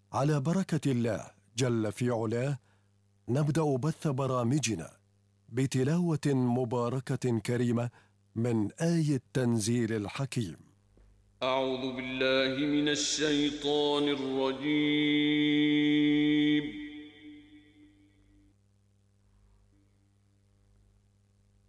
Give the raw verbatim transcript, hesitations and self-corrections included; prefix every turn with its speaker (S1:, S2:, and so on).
S1: على بركة الله جل في علاه نبدأ بث برامجنا بتلاوة مباركة كريمة من آية التنزيل الحكيم.
S2: أعوذ بالله من الشيطان الرجيم.